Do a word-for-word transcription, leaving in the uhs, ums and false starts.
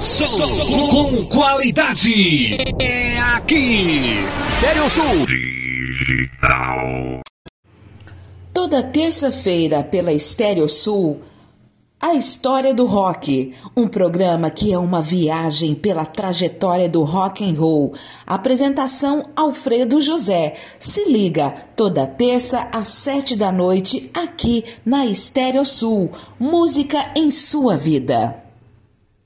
Som com qualidade. É aqui. Estéreo Sul Digital. Toda terça-feira pela Estéreo Sul, A História do Rock, um programa que é uma viagem pela trajetória do rock and roll. Apresentação Alfredo José. Se liga, toda terça às sete da noite, aqui na Estéreo Sul. Música em sua vida.